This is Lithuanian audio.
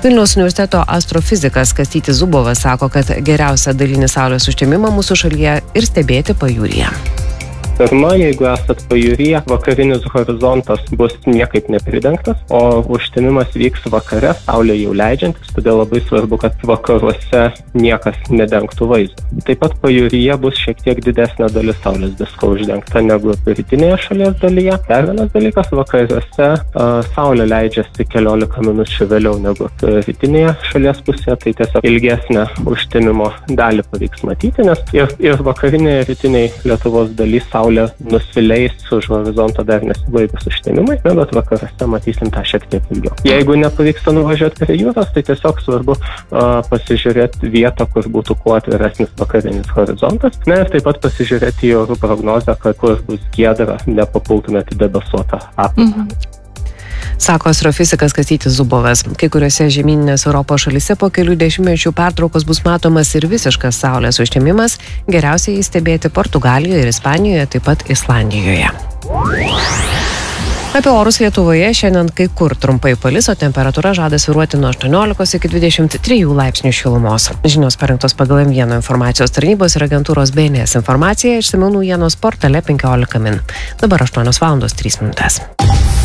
Vilniaus universiteto astrofizikas Kastytis Zubovas sako, kad geriausia dalinį saulės užtemimą mūsų šalyje ir stebėti pajūryje. Pirma, jeigu esat pajūryje, vakarinis horizontas bus niekaip nepridengtas, o užtemimas vyks vakare, saulė jau leidžiantis, todėl labai svarbu, kad vakaruose niekas nedengtų vaizdo. Taip pat pajūryje bus šiek tiek didesnė dalis saulės disko uždengta negu rytinėje šalies dalyje. Dar vienas dalykas, vakaruose saulė leidžiasi 15 minučių vėliau negu rytinėje šalies pusėje, tai tiesiog ilgesnę užtemimo dalį pavyks matyti, nes ir vakarinėje, rytinėje Lietuvos daly saulė nusileis už horizonto dar nesibaigus užtemimai, bet vakaruose matysim tą šiek tiek ilgiau. Jeigu nepavyksta nuvažiuoti prie jūros, tai tiesiog svarbu pasižiūrėti vietą, kur būtų kuo atviresnis vakarinis horizontas. Na ir taip pat pasižiūrėti į orų prognozę, kad kur bus giedra, nepapultumėte į debesuotą aplinką. Sako astrofizikas Kastytis Zubovas. Kai kuriuose žemyninės Europos šalyse po kelių dešimtmečių pertraukos bus matomas ir visiškas saulės užtemimas, geriausiai stebėti Portugalijoje ir Ispanijoje, taip pat Islandijoje. Apie orus Lietuvoje šiandien kai kur trumpai palis, o temperatūra žada svyruoti nuo 18 iki 23 laipsnių šilumos. Žinios parengtos pagal M1 informacijos tarnybos ir agentūros BNS informacija, išsamiau naujienos portale 15 min. Dabar 8:03 min.